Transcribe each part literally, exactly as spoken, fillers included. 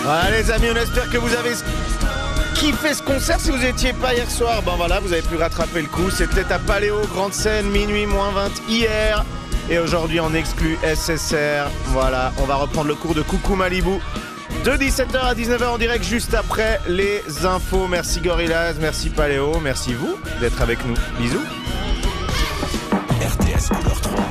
Ouais, les amis, on espère que vous avez kiffé ce concert. Si vous n'étiez pas hier soir, ben voilà, vous avez pu rattraper le coup. C'était à Paléo, grande scène, minuit moins vingt hier. Et aujourd'hui, en exclu S S R. Voilà, on va reprendre le cours de Coucou Malibu de dix-sept heures à dix-neuf heures en direct, juste après les infos. Merci Gorillaz, merci Paléo, merci vous d'être avec nous. Bisous. R T S couleur trois.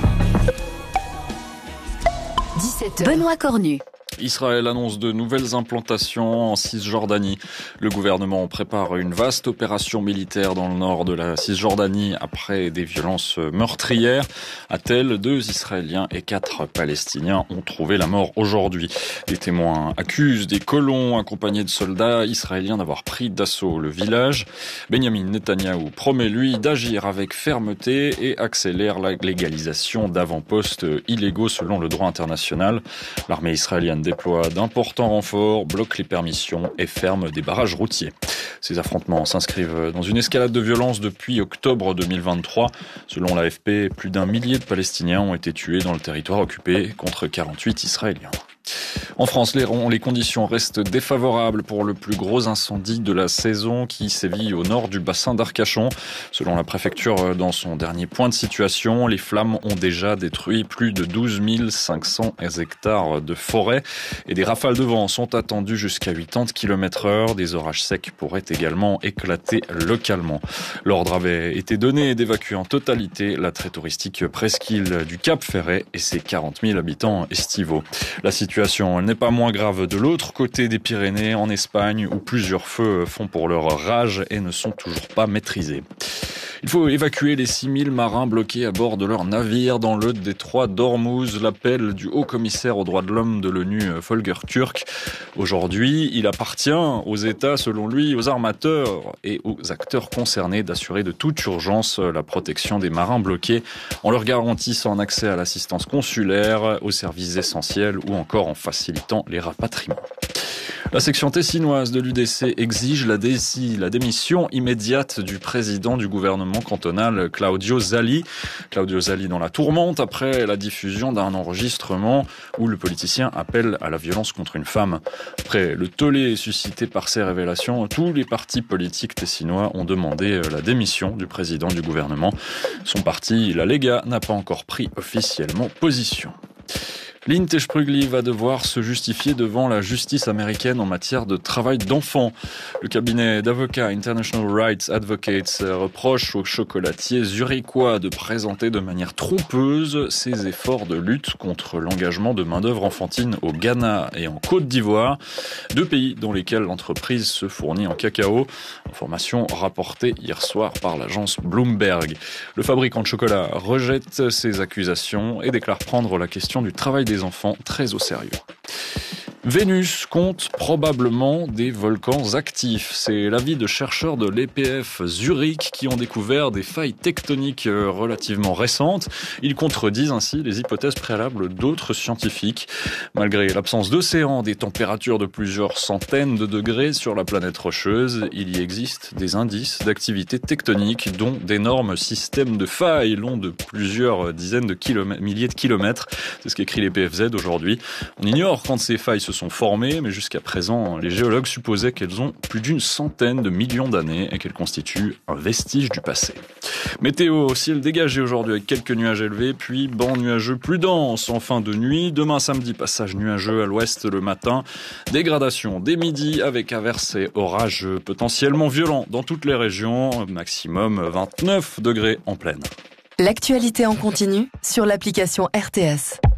dix-sept heures. Benoît Cornu. Israël annonce de nouvelles implantations en Cisjordanie. Le gouvernement prépare une vaste opération militaire dans le nord de la Cisjordanie après des violences meurtrières. À Tel, deux Israéliens et quatre Palestiniens ont trouvé la mort aujourd'hui. Des témoins accusent des colons accompagnés de soldats israéliens d'avoir pris d'assaut le village. Benjamin Netanyahou promet, lui, d'agir avec fermeté et accélère la légalisation d'avant-postes illégaux selon le droit international. L'armée israélienne déploie d'importants renforts, bloque les permissions et ferme des barrages routiers. Ces affrontements s'inscrivent dans une escalade de violence depuis octobre deux mille vingt-trois. Selon l'A F P, plus d'un millier de Palestiniens ont été tués dans le territoire occupé contre quarante-huit Israéliens. En France, les, les conditions restent défavorables pour le plus gros incendie de la saison qui sévit au nord du bassin d'Arcachon. Selon la préfecture, dans son dernier point de situation, les flammes ont déjà détruit plus de douze mille cinq cents hectares de forêt et des rafales de vent sont attendues jusqu'à quatre-vingts kilomètres heure. Des orages secs pourraient également éclater localement. L'ordre avait été donné d'évacuer en totalité la très touristique presqu'île du Cap Ferret et ses quarante mille habitants estivaux. La situation n'est pas moins grave de l'autre côté des Pyrénées, en Espagne, où plusieurs feux font pour leur rage et ne sont toujours pas maîtrisés. Il faut évacuer les six mille marins bloqués à bord de leur navire dans le détroit d'Ormuz. L'appel du haut-commissaire aux droits de l'homme de l'ONU, Volker Türk. Aujourd'hui, il appartient aux États, selon lui, aux armateurs et aux acteurs concernés d'assurer de toute urgence la protection des marins bloqués en leur garantissant un accès à l'assistance consulaire, aux services essentiels ou encore en facilitant les rapatriements. La section tessinoise de l'U D C exige la, dé- la démission immédiate du président du gouvernement cantonal, Claudio Zali. Claudio Zali dans la tourmente après la diffusion d'un enregistrement où le politicien appelle à la violence contre une femme. Après le tollé suscité par ces révélations, tous les partis politiques tessinois ont demandé la démission du président du gouvernement. Son parti, la Lega, n'a pas encore pris officiellement position. Lynn Sprugli va devoir se justifier devant la justice américaine en matière de travail d'enfants. Le cabinet d'avocats International Rights Advocates reproche au chocolatier zurichois de présenter de manière trompeuse ses efforts de lutte contre l'engagement de main-d'œuvre enfantine au Ghana et en Côte d'Ivoire, deux pays dans lesquels l'entreprise se fournit en cacao. Information rapportée hier soir par l'agence Bloomberg. Le fabricant de chocolat rejette ces accusations et déclare prendre la question du travail des enfants très au sérieux. Vénus compte probablement des volcans actifs. C'est l'avis de chercheurs de l'E P F Zurich qui ont découvert des failles tectoniques relativement récentes. Ils contredisent ainsi les hypothèses préalables d'autres scientifiques. Malgré l'absence d'océan, des températures de plusieurs centaines de degrés sur la planète rocheuse, il y existe des indices d'activité tectonique dont d'énormes systèmes de failles longs de plusieurs dizaines de kilomètres, milliers de kilomètres. C'est ce qu'écrit l'E P F Z aujourd'hui. On ignore quand ces failles se sont formées, mais jusqu'à présent, les géologues supposaient qu'elles ont plus d'une centaine de millions d'années et qu'elles constituent un vestige du passé. Météo, ciel dégagé aujourd'hui avec quelques nuages élevés, puis banc nuageux plus dense en fin de nuit. Demain samedi, passage nuageux à l'ouest le matin. Dégradation dès midi avec averses et orages potentiellement violents dans toutes les régions. Maximum vingt-neuf degrés en pleine. L'actualité en continu sur l'application R T S.